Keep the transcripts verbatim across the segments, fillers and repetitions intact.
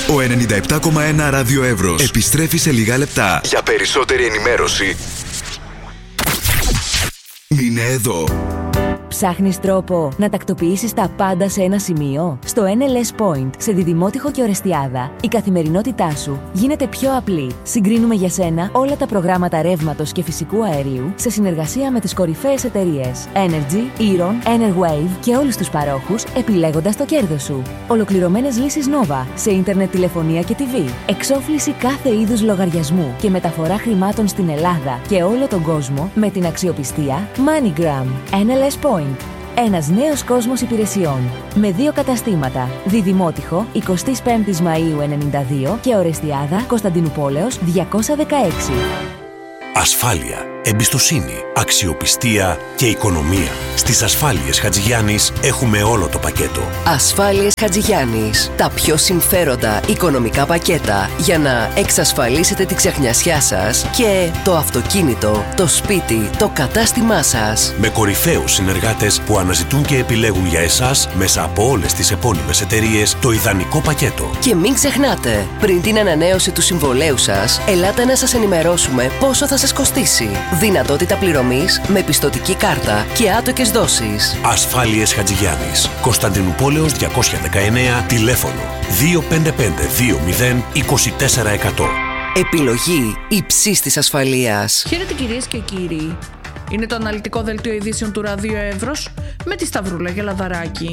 Ο ενενήντα επτά κόμμα ένα Ράδιο Εύρος επιστρέφει σε λίγα λεπτά. Για περισσότερη ενημέρωση, μείνε εδώ. Ψάχνεις τρόπο να τακτοποιήσεις τα πάντα σε ένα σημείο? Στο εν ελ ες Point, σε Διδημότυχο και Ορεστιάδα, η καθημερινότητά σου γίνεται πιο απλή. Συγκρίνουμε για σένα όλα τα προγράμματα ρεύματος και φυσικού αερίου σε συνεργασία με τις κορυφαίες εταιρείες Energy, Eron, Enerwave και όλους τους παρόχους, επιλέγοντας το κέρδος σου. Ολοκληρωμένες λύσεις Nova σε ίντερνετ, τηλεφωνία και τι βι. Εξόφληση κάθε είδους λογαριασμού και μεταφορά χρημάτων στην Ελλάδα και όλο τον κόσμο με την αξιοπιστία MoneyGram. εν ελ ες Point. Ένας νέος κόσμος υπηρεσιών. Με δύο καταστήματα. Διδημότυχο, εικοστή πέμπτη Μαΐου ενενήντα δύο και Ορεστιάδα, Κωνσταντινουπόλεως διακόσια δεκαέξι. Ασφάλεια, εμπιστοσύνη, αξιοπιστία και οικονομία. Στις Ασφάλειες Χατζηγιάννης έχουμε όλο το πακέτο. Ασφάλειες Χατζηγιάννης. Τα πιο συμφέροντα οικονομικά πακέτα για να εξασφαλίσετε τη ξεχνιασιά σας και το αυτοκίνητο, το σπίτι, το κατάστημά σας. Με κορυφαίους συνεργάτες που αναζητούν και επιλέγουν για εσάς μέσα από όλες τις επώνυμες εταιρείες το ιδανικό πακέτο. Και μην ξεχνάτε, πριν την ανανέωση του συμβολέου σας, ελάτε να σας ενημερώσουμε πόσο θα σας κοστίσει. Δυνατότητα πληρωμής με πιστωτική κάρτα και άτοκες δόσεις. Ασφάλειες Χατζηγιάννης. Κωνσταντινουπόλεως διακόσια δεκαεννέα, τηλέφωνο δύο πέντε πέντε δύο μηδέν είκοσι τέσσερα εκατό. Επιλογή υψής της ασφαλείας. Χαίρετε κυρίες και κύριοι. Είναι το αναλυτικό δελτίο ειδήσεων του Ραδίου Εύρος με τη Σταυρούλα Γελαδαράκη.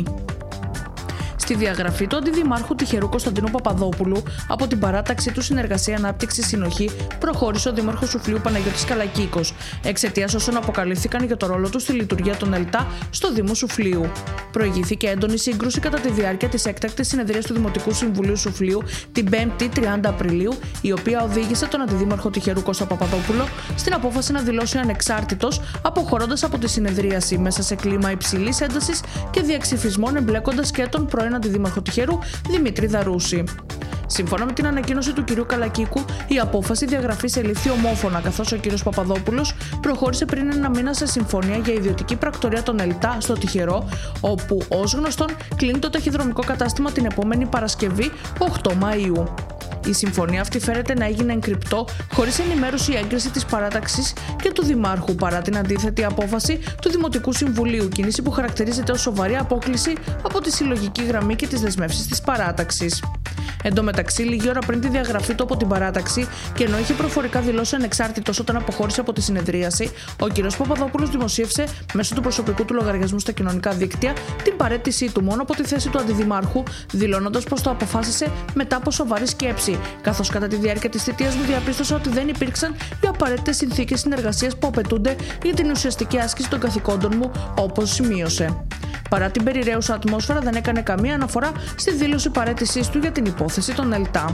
Στη διαγραφή του αντιδημάρχου τυχερού Κωνσταντίνου Παπαδόπουλου από την παράταξή του Συνεργασία Ανάπτυξη Συνοχή προχώρησε ο δήμαρχος Σουφλίου Παναγιώτης Καλακίκος, εξαιτίας όσων αποκαλύφθηκαν για το ρόλο του στη λειτουργία των ΕΛΤΑ στο Δήμο Σουφλίου. Προηγήθηκε έντονη σύγκρουση κατά τη διάρκεια της έκτακτης συνεδρίας του Δημοτικού Συμβουλίου Σουφλίου την πέμπτη τριάντα Απριλίου, η οποία οδήγησε τον αντιδήμαρχο τυχερού Κώστα Παπαδόπουλο στην απόφαση να δηλώσει ανεξάρτητος, αποχωρώντας από τη συνεδρίαση μέσα σε κλίμα υψηλής έντασης και διαξυφισμών, εμπλέκοντας και τον πρώην αντιδήμαρχο τυχερού Δημήτρη Δαρούση. Σύμφωνα με την ανακοίνωση του κ. Καλακίκου, η απόφαση διαγραφής ελήφθη ομόφωνα, καθώς ο κ. Παπαδόπουλος προχώρησε πριν ένα μήνα σε συμφωνία για ιδιωτική πρακτορία των ΕΛΤΑ στο Τυχερό, όπου ως γνωστόν κλείνει το ταχυδρομικό κατάστημα την επόμενη Παρασκευή, οκτώ Μαΐου. Η συμφωνία αυτή φέρεται να έγινε εγκρυπτό, χωρίς ενημέρωση ή έγκριση της παράταξης και του Δημάρχου, παρά την αντίθετη απόφαση του Δημοτικού Συμβουλίου, κίνηση που χαρακτηρίζεται ως σοβαρή απόκλιση από τη συλλογική γραμμή και τις δεσμεύσεις της παράταξης. Εν τω μεταξύ, λίγη ώρα πριν τη διαγραφή του από την παράταξη και ενώ είχε προφορικά δηλώσει ανεξάρτητος όταν αποχώρησε από τη συνεδρίαση, ο κ. Παπαδόπουλος δημοσίευσε μέσω του προσωπικού του λογαριασμού στα κοινωνικά δίκτυα την παραίτησή του μόνο από τη θέση του αντιδημάρχου, δηλώνοντας πως το αποφάσισε μετά από σοβαρή σκέψη, καθώς κατά τη διάρκεια της θητείας μου διαπίστωσε ότι δεν υπήρξαν οι απαραίτητες συνθήκες συνεργασίας που απαιτούνται για την ουσιαστική άσκηση των καθηκόντων μου, όπως σημείωσε. Παρά την περιραίουσα ατμόσφαιρα, δεν έκανε καμία αναφορά στη δήλωση παραίτησής του για την υπόθεση των ΕΛΤΑ.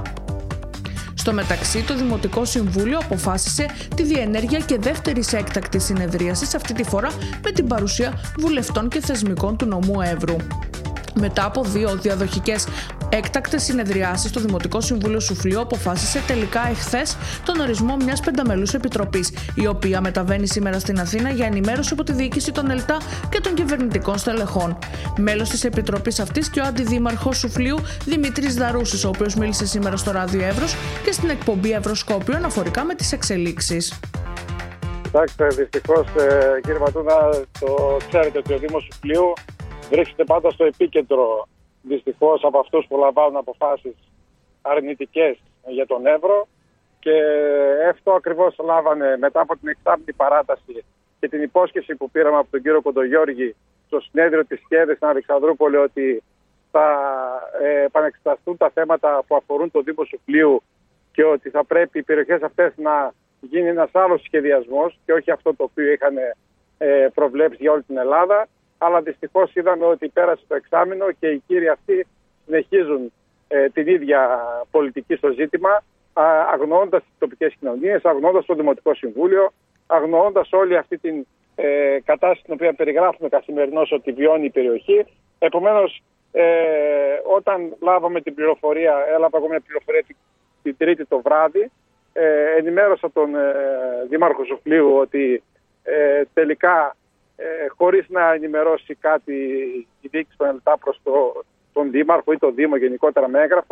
Στο μεταξύ, το Δημοτικό Συμβούλιο αποφάσισε τη διενέργεια και δεύτερης έκτακτης συνεδρίασης, αυτή τη φορά με την παρουσία βουλευτών και θεσμικών του νομού Εύρου. Μετά από δύο διαδοχικές έκτακτες συνεδριάσεις, το Δημοτικό Συμβούλιο Σουφλίου αποφάσισε τελικά εχθές τον ορισμό μιας πενταμελούς επιτροπής, η οποία μεταβαίνει σήμερα στην Αθήνα για ενημέρωση από τη διοίκηση των ΕΛΤΑ και των κυβερνητικών στελεχών. Μέλος της επιτροπής αυτής και ο αντιδήμαρχος Σουφλίου Δημήτρης Δαρούσης, ο οποίος μίλησε σήμερα στο Ράδιο Εύρος και στην εκπομπή Ευρωσκόπιο αναφορικά με τις εξελίξεις. Κοιτάξτε, δυστυχώς, κύριε Ματούνα, το ξέρετε ότι ο Δήμος Σουφλίου βρίσκεται πάντα στο επίκεντρο, δυστυχώς, από αυτούς που λαμβάνουν αποφάσεις αρνητικές για τον Εύρο, και αυτό ακριβώς λάβανε μετά από την εξάμηνη παράταση και την υπόσχεση που πήραμε από τον κύριο Κοντογιώργη στο συνέδριο της ΚΕΔΕ στην Αλεξανδρούπολη ότι θα ε, επανεξεταστούν τα θέματα που αφορούν τον Δήμο Σουφλίου και ότι θα πρέπει οι περιοχές αυτές να γίνει ένας άλλος σχεδιασμός και όχι αυτό το οποίο είχαν ε, προβλέψει για όλη την Ελλάδα. Αλλά δυστυχώς είδαμε ότι πέρασε το εξάμηνο και οι κύριοι αυτοί συνεχίζουν ε, την ίδια πολιτική στο ζήτημα, αγνοώντας τις τοπικές κοινωνίες, αγνοώντας το Δημοτικό Συμβούλιο, αγνοώντας όλη αυτή την ε, κατάσταση την οποία περιγράφουμε καθημερινώς ότι βιώνει η περιοχή. Επομένως, ε, όταν λάβαμε την πληροφορία, έλαβα εγώ μια πληροφορία την, την Τρίτη το βράδυ, ε, ενημέρωσα τον ε, Δήμαρχο Σουφλίου ότι ε, τελικά, Ε, χωρίς να ενημερώσει κάτι η διοίκηση των ΕΛΤΑ προς το, τον Δήμαρχο ή τον Δήμο γενικότερα με έγγραφο,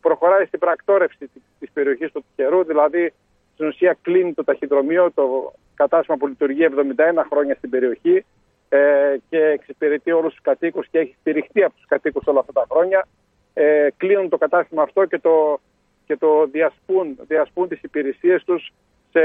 προχωράει στην πρακτόρευση της περιοχής του Τυχερού, δηλαδή στην ουσία κλείνει το ταχυδρομείο, το κατάστημα που λειτουργεί εβδομήντα ένα χρόνια στην περιοχή ε, και εξυπηρετεί όλους τους κατοίκους και έχει στηριχτεί από τους κατοίκους όλα αυτά τα χρόνια. Ε, κλείνουν το κατάστημα αυτό και το, και το διασπούν, διασπούν τις υπηρεσίες τους σε,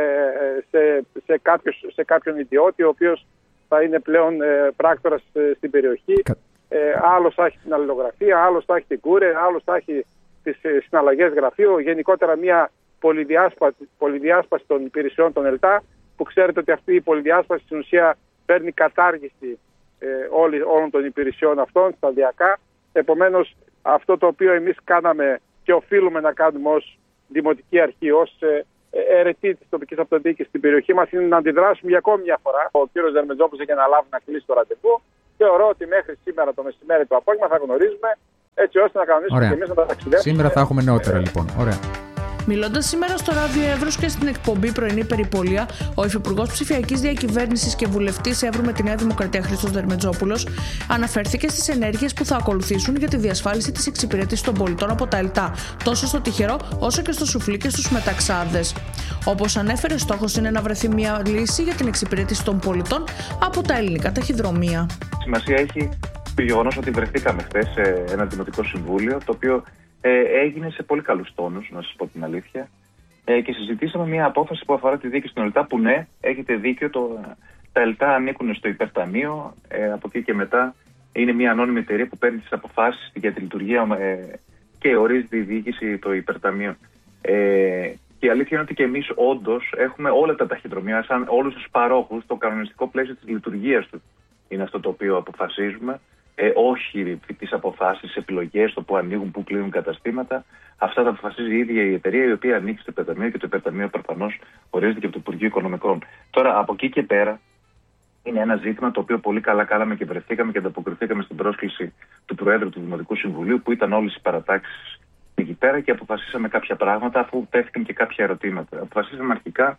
σε, σε, κάποιος, σε κάποιον ιδιώτη, ο οποίος θα είναι πλέον ε, πράκτορας ε, στην περιοχή. Κα... Ε, άλλος θα έχει την αλληλογραφία, άλλος θα έχει την κούρε, άλλος θα έχει τις ε, συναλλαγές γραφείου. Γενικότερα μια πολυδιάσπαση, πολυδιάσπαση των υπηρεσιών των ΕΛΤΑ, που ξέρετε ότι αυτή η πολυδιάσπαση στην ουσία παίρνει κατάργηση ε, όλη, όλων των υπηρεσιών αυτών σταδιακά. Επομένως, αυτό το οποίο εμείς κάναμε και οφείλουμε να κάνουμε ως Δημοτική Αρχή, ως ε, αιρετή της τοπικής αυτοδιοίκησης στην περιοχή μας, είναι να αντιδράσουμε για ακόμη μια φορά. Ο κύριος Δερμετζόπουλος έχει αναλάβει να κλείσει το ραντεβού. Θεωρώ ότι μέχρι σήμερα το μεσημέρι το απόγευμα θα γνωρίζουμε, έτσι ώστε να κανονίσουμε και εμείς να τα ταξιδεύουμε. Σήμερα θα έχουμε νεότερα λοιπόν. Ωραία. Μιλώντας σήμερα στο Ράδιο Εύρος και στην εκπομπή Πρωινή Περιπολία, ο Υφυπουργός Ψηφιακής Διακυβέρνησης και Βουλευτής Εύρου με τη Νέα Δημοκρατία Χρήστος Δερμετζόπουλος αναφέρθηκε στις ενέργειες που θα ακολουθήσουν για τη διασφάλιση της εξυπηρέτησης των πολιτών από τα ΕΛΤΑ, τόσο στο Τυχερό όσο και στο Σουφλί και στους μεταξάδες. Όπως ανέφερε, στόχος είναι να βρεθεί μια λύση για την εξυπηρέτηση των πολιτών από τα ελληνικά ταχυδρομεία. Σημασία έχει το γεγονός ότι βρεθήκαμε χθες σε ένα δημοτικό συμβούλιο, το οποίο Ε, έγινε σε πολύ καλούς τόνους, να σας πω την αλήθεια, ε, και συζητήσαμε μια απόφαση που αφορά τη διοίκηση των ΕΛΤΑ, που ναι, έχετε δίκιο, το, τα ΕΛΤΑ ανήκουν στο υπερταμείο, ε, από εκεί και μετά είναι μια ανώνυμη εταιρεία που παίρνει τις αποφάσεις για τη λειτουργία ε, και ορίζει τη διοίκηση το υπερταμείο. Ε, και η αλήθεια είναι ότι και εμείς όντως έχουμε όλα τα ταχυδρομεία, σαν όλους τους παρόχους, το κανονιστικό πλαίσιο της λειτουργίας του είναι αυτό το οποίο αποφασίζουμε. Ε, όχι τις αποφάσεις, τις επιλογές, το που ανοίγουν, που κλείνουν καταστήματα. Αυτά τα αποφασίζει η ίδια η εταιρεία, η οποία ανήκει στο υπερταμείο, και το υπερταμείο προφανώς ορίζεται και από το Υπουργείο Οικονομικών. Τώρα, από εκεί και πέρα, είναι ένα ζήτημα το οποίο πολύ καλά κάναμε και βρεθήκαμε και ανταποκριθήκαμε στην πρόσκληση του Προέδρου του Δημοτικού Συμβουλίου, που ήταν όλες οι παρατάξεις εκεί πέρα, και αποφασίσαμε κάποια πράγματα, αφού τέθηκαν και κάποια ερωτήματα. Αποφασίσαμε αρχικά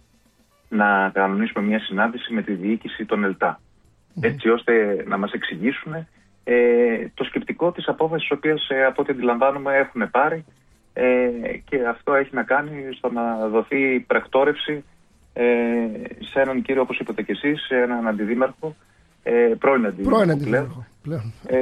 να κανονίσουμε μια συνάντηση με τη διοίκηση των ΕΛΤΑ, έτσι ώστε να μας εξηγήσουν ε, το σκεπτικό της απόφασης, της οποίας ε, από ό,τι αντιλαμβάνομαι έχουν πάρει, ε, και αυτό έχει να κάνει στο να δοθεί πρακτόρευση ε, σε έναν κύριο, όπως είπατε και εσείς, σε έναν αντιδήμαρχο, ε, πρώην αντιδήμαρχο πλέον, πλέον. Ε,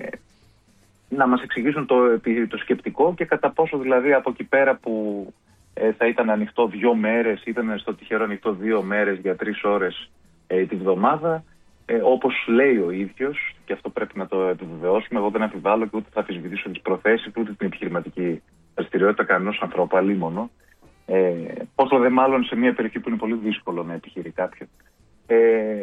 να μας εξηγήσουν το, το σκεπτικό και κατά πόσο δηλαδή από εκεί πέρα που ε, θα ήταν ανοιχτό δύο μέρες, ήταν στο Τυχερό ανοιχτό δύο μέρες για τρεις ώρες ε, τη βδομάδα. Ε, όπως λέει ο ίδιος, και αυτό πρέπει να το επιβεβαιώσουμε, εγώ δεν αμφιβάλλω και ούτε θα αμφισβητήσω τις προθέσεις ούτε την επιχειρηματική δραστηριότητα κανένας ανθρώπου, αλίμονο. Ε, πόσο δε μάλλον σε μια περιοχή που είναι πολύ δύσκολο να επιχειρεί κάποιον. Ε,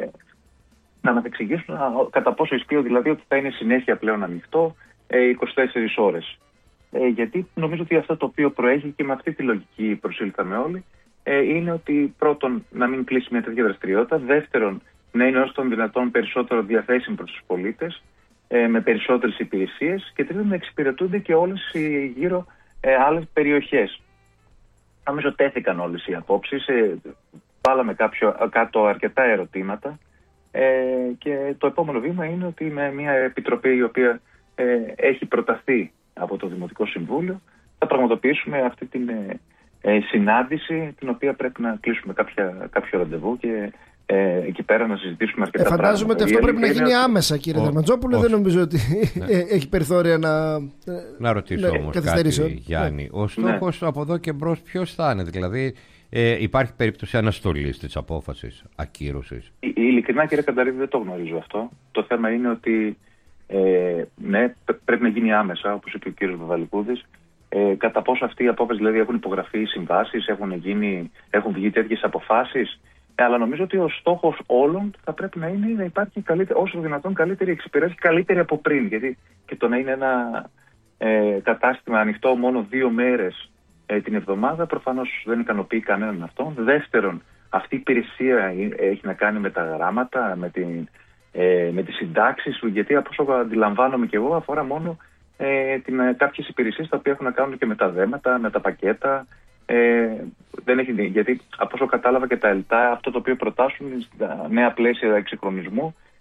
να μας εξηγήσουν κατά πόσο ισχύει δηλαδή ότι θα είναι συνέχεια πλέον ανοιχτό ε, είκοσι τέσσερις ώρες. Ε, γιατί νομίζω ότι αυτό το οποίο προέχει, και με αυτή τη λογική προσήλθαμε όλοι, ε, είναι ότι πρώτον να μην κλείσει μια τέτοια δραστηριότητα, δεύτερον να είναι όσο των δυνατόν περισσότερο διαθέσιμο προς τους πολίτες, ε, με περισσότερες υπηρεσίες, και τρίτον να εξυπηρετούνται και όλες οι γύρω ε, άλλες περιοχές. Νομίζω τέθηκαν όλες οι απόψεις, ε, βάλαμε κάποιο, κάτω αρκετά ερωτήματα, ε, και το επόμενο βήμα είναι ότι με μια επιτροπή η οποία ε, έχει προταθεί από το Δημοτικό Συμβούλιο θα πραγματοποιήσουμε αυτή την ε, ε, συνάντηση, την οποία πρέπει να κλείσουμε κάποια, κάποιο ραντεβού και Ε, εκεί πέρα να συζητήσουμε αρκετά πράγματα. Ε, φαντάζομαι ότι αυτό πρέπει να γίνει άμεσα, κύριε Δερμετζόπουλε. Δεν νομίζω ότι ναι. έχει περιθώρια να. Να ρωτήσω ναι, όμως κάτι, Γιάννη. Ναι. Ο στόχος ναι. από εδώ και μπρος ποιος θα είναι, δηλαδή ε, υπάρχει περίπτωση αναστολής της απόφασης, ακύρωσης? Ε, ειλικρινά, κύριε Κανταρίδη, δεν το γνωρίζω αυτό. Το θέμα είναι ότι ε, ναι, πρέπει να γίνει άμεσα, όπως είπε ο κύριος Βαβαλικούδης. Ε, κατά πόσο αυτή η απόφαση, δηλαδή έχουν υπογραφεί συμβάσεις, έχουν, γίνει, έχουν βγει τέτοιες αποφάσεις. Αλλά νομίζω ότι ο στόχος όλων θα πρέπει να είναι να υπάρχει καλύτερη, όσο δυνατόν καλύτερη εξυπηρέτηση, καλύτερη από πριν. Γιατί και το να είναι ένα ε, κατάστημα ανοιχτό μόνο δύο μέρες ε, την εβδομάδα, προφανώς δεν ικανοποιεί κανέναν αυτό. Δεύτερον, αυτή η υπηρεσία έχει να κάνει με τα γράμματα, με, την, ε, με τις συντάξεις, γιατί από όσο αντιλαμβάνομαι και εγώ αφορά μόνο ε, την, ε, κάποιες υπηρεσίες τα οποία έχουν να κάνουν και με τα δέματα, με τα πακέτα. Ε, δεν έχει, γιατί από όσο κατάλαβα και τα ΕΛΤΑ, αυτό το οποίο προτάσουν στα νέα πλαίσια εξυγχρονισμού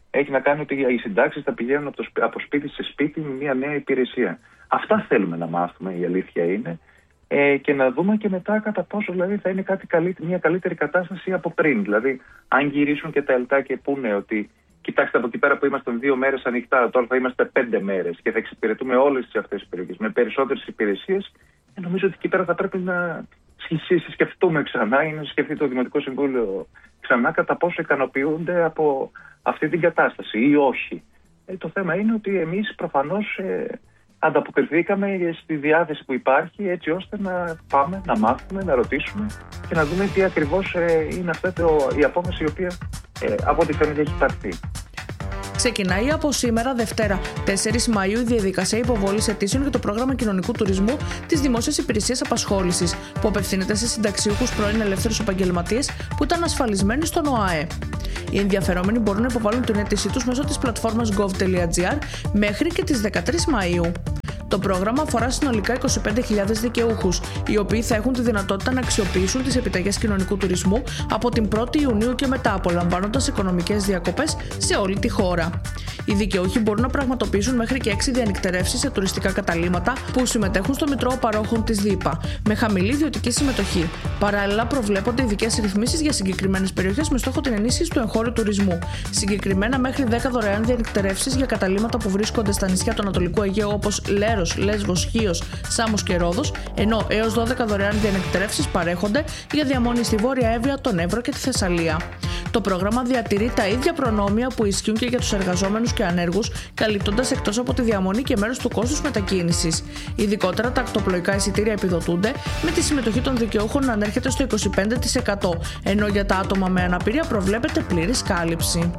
έχει να κάνει ότι οι συντάξεις θα πηγαίνουν από, το, από σπίτι σε σπίτι με μια νέα υπηρεσία. Αυτά θέλουμε να μάθουμε, η αλήθεια είναι, ε, και να δούμε και μετά κατά πόσο δηλαδή, θα είναι κάτι καλύ, μια καλύτερη κατάσταση από πριν. Δηλαδή, αν γυρίσουν και τα ΕΛΤΑ και πούνε ότι κοιτάξτε, από εκεί πέρα που ήμασταν δύο μέρες ανοιχτά, τώρα θα είμαστε πέντε μέρες και θα εξυπηρετούμε όλες αυτές τις περιοχές με περισσότερες υπηρεσίες, ε, νομίζω ότι εκεί πέρα θα πρέπει να σκεφτούμε ξανά ή να σκεφτεί το Δημοτικό Συμβούλιο ξανά κατά πόσο ικανοποιούνται από αυτή την κατάσταση ή όχι. Ε, το θέμα είναι ότι εμείς προφανώς ε, ανταποκριθήκαμε στη διάθεση που υπάρχει έτσι ώστε να πάμε, να μάθουμε, να ρωτήσουμε και να δούμε τι ακριβώς ε, είναι αυτή το, η απόφαση η οποία ε, από ό,τι φαίνεται έχει πάρθει. Ξεκινάει από σήμερα, Δευτέρα, τέσσερις Μαΐου, η διαδικασία υποβολής αιτήσεων για το πρόγραμμα κοινωνικού τουρισμού της Δημόσιας Υπηρεσίας Απασχόλησης, που απευθύνεται σε συνταξιούχους πρώην ελεύθερους επαγγελματίες που ήταν ασφαλισμένοι στον ΟΑΕ. Οι ενδιαφερόμενοι μπορούν να υποβάλουν την αίτησή τους μέσω της πλατφόρμας gov.gr μέχρι και τις δεκατρείς Μαΐου. Το πρόγραμμα αφορά συνολικά είκοσι πέντε χιλιάδες δικαιούχους, οι οποίοι θα έχουν τη δυνατότητα να αξιοποιήσουν τις επιταγές κοινωνικού τουρισμού από την πρώτη Ιουνίου και μετά, απολαμβάνοντας οικονομικές διακοπές σε όλη τη χώρα. Οι δικαιούχοι μπορούν να πραγματοποιήσουν μέχρι και έξι διανυκτερεύσεις σε τουριστικά καταλύματα που συμμετέχουν στο Μητρό Παρόχων της ΔΥΠΑ, με χαμηλή ιδιωτική συμμετοχή. Παράλληλα, προβλέπονται ειδικές ρυθμίσεις για συγκεκριμένες περιοχές με στόχο την ενίσχυση του εγχώριου τουρισμού. Συγκεκριμένα, μέχρι δέκα δωρεάν διανυκτερεύσεις για καταλύματα που βρίσκονται στα νησιά του Ανατολικού Αιγαίου όπως Λέρος, Λέσβος, Χίος, Σάμος και Ρόδος, ενώ έως δώδεκα δωρεάν διανυκτερεύσεις παρέχονται για διαμονή στη Βόρεια Εύβοια, τον Εύρο και τη Θεσσαλία. Το πρόγραμμα διατηρεί τα ίδια προνόμια που ισχύουν και για τους εργαζόμενους και ανέργους, καλύπτοντας εκτός από τη διαμονή και μέρος του κόστους μετακίνησης. Ειδικότερα, τα ακτοπλοϊκά εισιτήρια επιδοτούνται, με τη συμμετοχή των δικαιούχων να ανέρχεται στο είκοσι πέντε τοις εκατό, ενώ για τα άτομα με αναπηρία προβλέπεται πλήρης κάλυψη.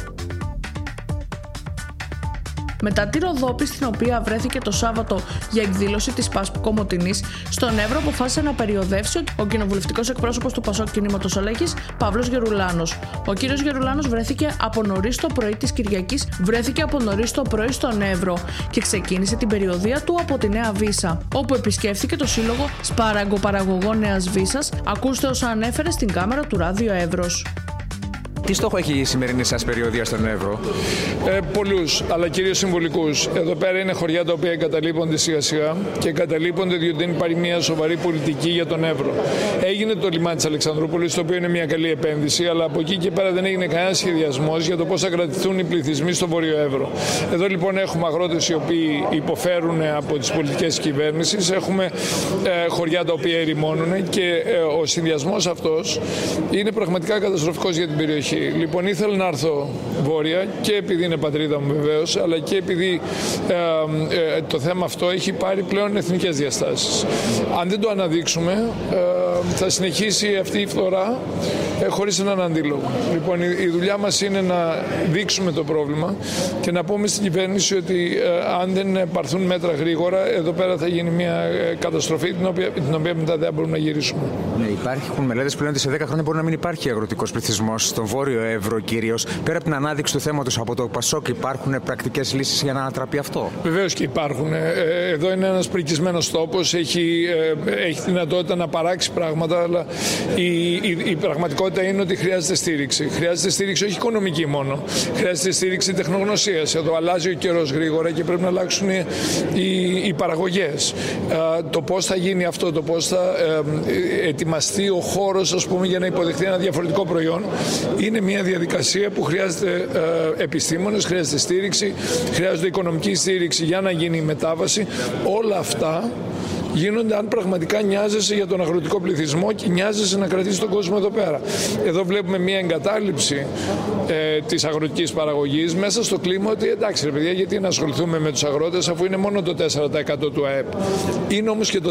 Μετά τη Ροδόπη, στην οποία βρέθηκε το Σάββατο για εκδήλωση της ΠΑΣΠ Κομοτηνής, στον Εύρο αποφάσισε να περιοδεύσει ο κοινοβουλευτικός εκπρόσωπος του Πασόκ Κινήματος Αλλαγής, Παύλος Γερουλάνος. Ο κύριος Γερουλάνος βρέθηκε από νωρίς το πρωί της Κυριακής, βρέθηκε από νωρίς το πρωί στον Εύρο και ξεκίνησε την περιοδεία του από τη Νέα Βύσα, όπου επισκέφθηκε το σύλλογο Σπαραγκοπαραγωγών Νέας Βύσας. Ακούστε όσα ανέφερε στην κάμερα του Ράδιο Εύρος. Τι στόχο έχει η σημερινή σας περιοδεία στον Εύρο? Ε, πολλούς, αλλά κυρίως συμβολικούς. Εδώ πέρα είναι χωριά τα οποία εγκαταλείπονται σιγά σιγά και εγκαταλείπονται διότι δεν υπάρχει μια σοβαρή πολιτική για τον Εύρο. Έγινε το λιμάνι της Αλεξανδρούπολης, το οποίο είναι μια καλή επένδυση, αλλά από εκεί και πέρα δεν έγινε κανένα σχεδιασμός για το πώς θα κρατηθούν οι πληθυσμοί στο Βόρειο Εύρο. Εδώ λοιπόν έχουμε αγρότες οι οποίοι υποφέρουν από τις πολιτικές κυβέρνησης, έχουμε ε, χωριά τα οποία ερημώνουν και ε, ο συνδυασμός αυτός είναι πραγματικά καταστροφικός για την περιοχή. Λοιπόν, ήθελα να έρθω βόρεια και επειδή είναι πατρίδα μου βεβαίως, αλλά και επειδή ε, ε, το θέμα αυτό έχει πάρει πλέον εθνικές διαστάσεις. Αν δεν το αναδείξουμε, ε, θα συνεχίσει αυτή η φθορά ε, χωρίς έναν αντίλογο. Λοιπόν, η, η δουλειά μας είναι να δείξουμε το πρόβλημα και να πούμε στην κυβέρνηση ότι ε, αν δεν πάρθουν μέτρα γρήγορα, εδώ πέρα θα γίνει μια ε, καταστροφή την οποία, την οποία μετά δεν μπορούμε να γυρίσουμε. Ναι, υπάρχουν μελέτες που λένε ότι σε δέκα χρόνια μπορεί να μην υπάρχει αγροτικός πληθυσμός στον Βόρειο Εύρο κυρίως. Πέρα από την ανάδειξη του θέματος από το Πασόκ, υπάρχουν πρακτικές λύσεις για να ανατραπεί αυτό? Βεβαίως και υπάρχουν. Εδώ είναι ένας πρικισμένος τόπος, έχει, έχει δυνατότητα να παράξει πράγματα, αλλά η, η, η πραγματικότητα είναι ότι χρειάζεται στήριξη. Χρειάζεται στήριξη όχι οικονομική μόνο. Χρειάζεται στήριξη τεχνογνωσίας. Εδώ αλλάζει ο καιρός γρήγορα και πρέπει να αλλάξουν οι, οι, οι παραγωγές. Το πώς θα γίνει αυτό, το πώς θα ε, ετοιμαστεί ο χώρος, ας πούμε, για να υποδεχθεί ένα διαφορετικό προϊόν, είναι μια διαδικασία που χρειάζεται ε, επιστήμονες, χρειάζεται στήριξη, χρειάζεται οικονομική στήριξη για να γίνει η μετάβαση. Όλα αυτά γίνονται αν πραγματικά νοιάζεσαι για τον αγροτικό πληθυσμό και νοιάζεσαι να κρατήσει τον κόσμο εδώ πέρα. Εδώ βλέπουμε μια εγκατάλειψη ε, της αγροτικής παραγωγής μέσα στο κλίμα ότι εντάξει ρε παιδιά, γιατί να ασχοληθούμε με τους αγρότες αφού είναι μόνο το τέσσερα τοις εκατό του ΑΕΠ. Είναι όμως και το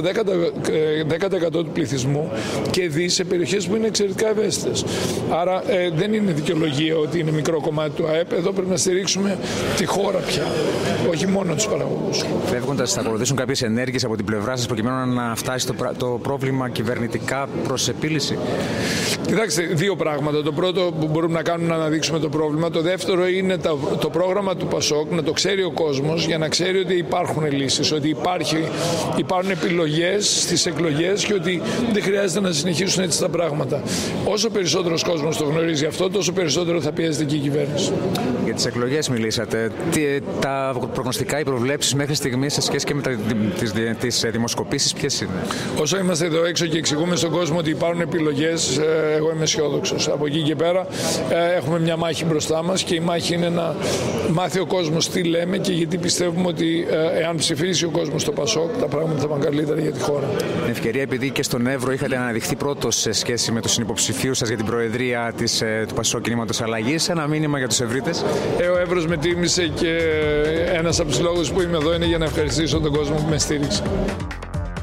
δέκα τοις εκατό του πληθυσμού και δει σε περιοχές που είναι εξαιρετικά ευαίσθητες. Άρα ε, δεν είναι δικαιολογία ότι είναι μικρό κομμάτι του ΑΕΠ. Εδώ πρέπει να στηρίξουμε τη χώρα πια, όχι μόνο τους παραγωγούς. Φεύγοντας, θα ακολουθήσουν κάποιες ενέργειες από την πλευρά σας προκειμένου να φτάσει το, το πρόβλημα κυβερνητικά προς επίλυση? Κοιτάξτε, δύο πράγματα. Το πρώτο που μπορούμε να κάνουμε είναι να αναδείξουμε το πρόβλημα. Το δεύτερο είναι το, το πρόγραμμα του Πασόκ, να το ξέρει ο κόσμος, για να ξέρει ότι υπάρχουν λύσεις, ότι υπάρχει, υπάρχουν επιλογές στις εκλογές και ότι δεν χρειάζεται να συνεχίσουν έτσι τα πράγματα. Όσο περισσότερος κόσμος το γνωρίζει αυτό, τόσο περισσότερο θα πιέζεται και η κυβέρνηση. Για τις εκλογές μιλήσατε. Τι, τα προγνωστικά, οι προβλέψεις μέχρι στιγμής σε σχέση και με τα, τις, τις δημοσκοπήσεις ποιες είναι? Όσο είμαστε εδώ έξω και εξηγούμε στον κόσμο ότι υπάρχουν επιλογές, εγώ είμαι αισιόδοξος. Από εκεί και πέρα έχουμε μια μάχη μπροστά μας και η μάχη είναι να μάθει ο κόσμος τι λέμε και γιατί πιστεύουμε ότι εάν ψηφίσει ο κόσμος το Πασόκ, τα πράγματα θα πάνε καλύτερα για τη χώρα. Με ευκαιρία, επειδή και στον Εύρο είχατε αναδειχθεί πρώτος σε σχέση με τους συνυποψηφίους σας για την προεδρία της, του Πασόκ Κινήματος Αλλαγής, ένα μήνυμα για τους ευρύτες? Ε, ο Εύρος με τίμησε και ένας από τους λόγους που είμαι εδώ είναι για να ευχαριστήσω τον κόσμο που με στήριξε.